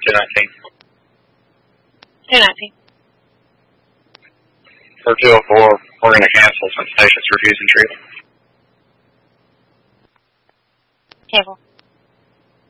219. 219. For 204, we're going to cancel since patient's refusing treatment. Cancel.